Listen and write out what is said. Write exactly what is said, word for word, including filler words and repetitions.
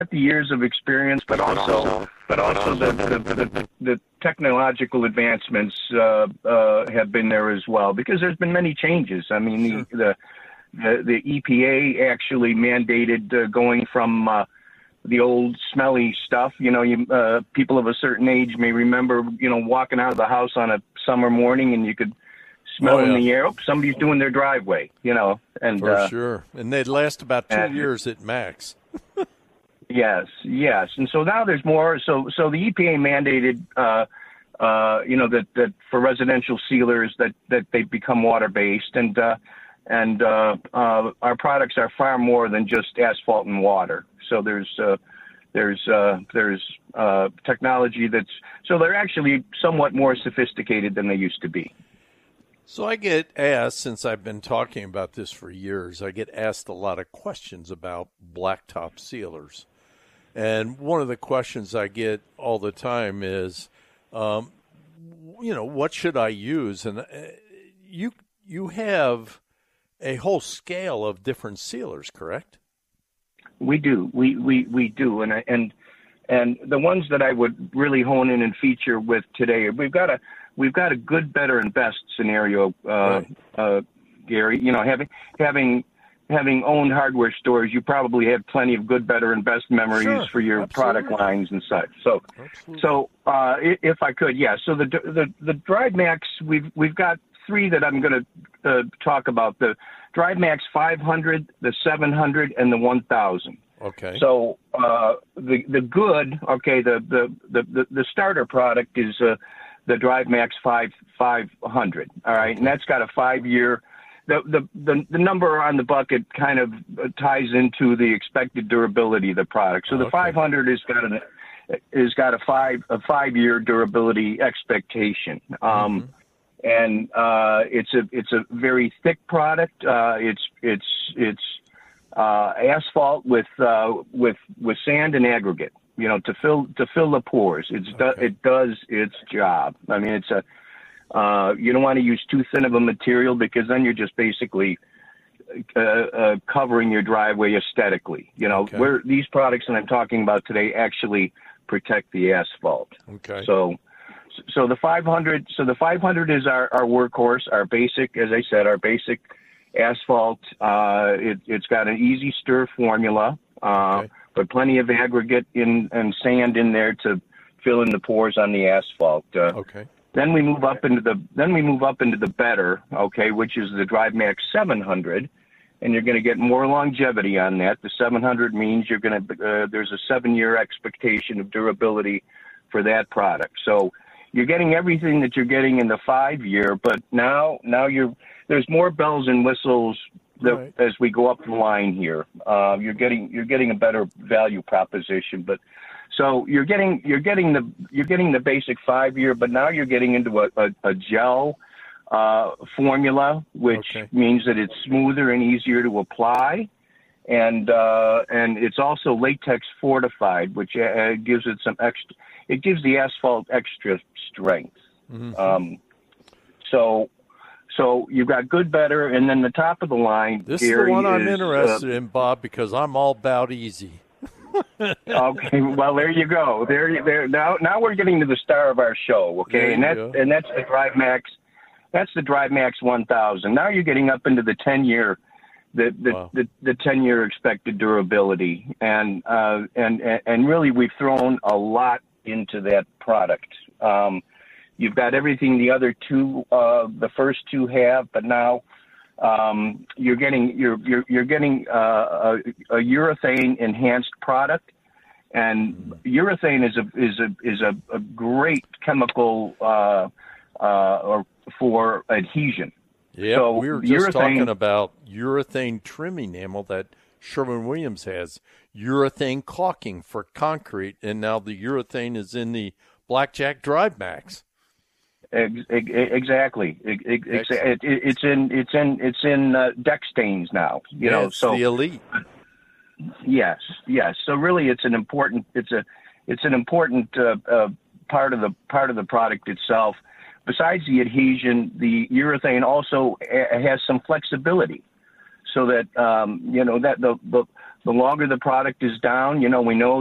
the years of experience, but also but also the the, the, the technological advancements uh, uh, have been there as well, because there's been many changes. I mean, Sure. the, the the the E P A actually mandated uh, going from uh, the old smelly stuff. You know, you uh, people of a certain age may remember, you know, walking out of the house on a summer morning and you could smell Oh, yeah. in the air. Oh, somebody's doing their driveway. You know, and For uh, sure. And they'd last about two uh, years at max. Yes, yes, and so now there's more. So, so the E P A mandated, uh, uh, you know, that, that for residential sealers that, that they become water based, and uh, and uh, uh, our products are far more than just asphalt and water. So there's uh, there's uh, there's uh, technology that's so they're actually somewhat more sophisticated than they used to be. So I get asked, since I've been talking about this for years, I get asked a lot of questions about blacktop sealers. And one of the questions I get all the time is, um, you know, what should I use? And uh, you you have a whole scale of different sealers, correct? We do, we we, we do, and I, and and the ones that I would really hone in and feature with today, we've got a we've got a good, better, and best scenario, uh, Right. uh, Gary. You know, having having. Having owned hardware stores, you probably have plenty of good, better, and best memories Sure, for your absolutely. product lines and such. So, Absolutely. so uh, i- if I could, yeah. So the the the Drive Max, we've we've got three that I'm going to uh, talk about: the Drive Max five hundred, the seven hundred, and the one thousand. Okay. So uh, the the good, okay, the the the, the starter product is uh, the Drive Max five five hundred. All right, and that's got a five year. The, the the the number on the bucket kind of ties into the expected durability of the product. So the Okay. five hundred has got an has got a five a five year durability expectation. Um, Mm-hmm. and uh, it's a it's a very thick product. Uh, it's it's it's uh, asphalt with uh, with with sand and aggregate. You know, to fill to fill the pores. It's do, Okay. it does its job. I mean, it's a uh, you don't want to use too thin of a material, because then you're just basically uh, uh, covering your driveway aesthetically. You know, Okay. where these products that I'm talking about today actually protect the asphalt. Okay. So, so the five hundred, so the five hundred is our, our workhorse, our basic, as I said, our basic asphalt. Uh, it, it's got an easy stir formula, uh, Okay. but plenty of aggregate in and sand in there to fill in the pores on the asphalt. Uh, Okay. Then we move up into the then we move up into the better, okay, which is the Drive Max seven hundred, and you're going to get more longevity on that. The seven hundred means you're going to uh, there's a seven year expectation of durability for that product. So you're getting everything that you're getting in the five year, but now now you're there's more bells and whistles that, Right. as we go up the line here. Uh, you're getting you're getting a better value proposition, but. So you're getting you're getting the you're getting the basic five year, but now you're getting into a, a, a gel uh, formula, which Okay. means that it's smoother and easier to apply, and uh, and it's also latex fortified, which uh, gives it some extra. It gives the asphalt extra strength. Mm-hmm. Um, so so you've got good, better, and then the top of the line. This Gary, is the one I'm is, interested uh, in, Bob, because I'm all about easy. Okay, well there you go. There, there. Now, now we're getting to the star of our show. Okay, There and you that's go. and that's the Drive Max. That's the Drive Max one thousand. Now you're getting up into the ten year, the the Wow. the, the ten year expected durability, and uh and and really we've thrown a lot into that product. Um, you've got everything the other two, uh, the first two have, but now. Um, you're getting you're you're, you're getting uh, a, a urethane enhanced product, and urethane is a is a is a, a great chemical uh, uh, or for adhesion. Yeah, So we were just urethane- talking about urethane trim enamel that Sherwin-Williams has, urethane caulking for concrete, and now the urethane is in the Blackjack Drive Max. Ex- ex- Exactly. Ex- ex- Excellent. it- It's in it's in it's in uh, deck stains now. You Yeah, know, it's so the elite. yes, yes. So really, it's an important it's a it's an important uh, uh, part of the part of the product itself. Besides the adhesion, the urethane also a- has some flexibility, so that um, you know that the, the the longer the product is down, you know, we know